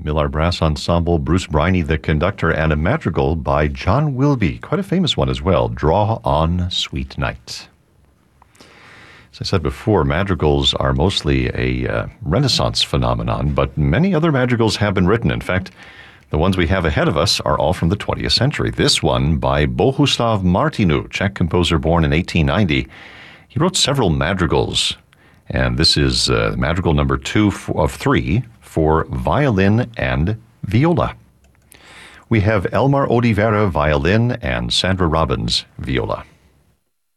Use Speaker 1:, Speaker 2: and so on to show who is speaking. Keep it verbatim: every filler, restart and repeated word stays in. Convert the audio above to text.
Speaker 1: Millar Brass Ensemble, Bruce Briney, the conductor, and a madrigal by John Wilby, quite a famous one as well, Draw On, Sweet Night. As I said before, madrigals are mostly a uh, Renaissance phenomenon, but many other madrigals have been written. In fact, the ones we have ahead of us are all from the twentieth century. This one by Bohuslav Martinu, Czech composer born in eighteen ninety. He wrote several madrigals, and this is uh, madrigal number two of three for violin and viola. We have Elmar Oliveira, violin, and Sandra Robbins, viola.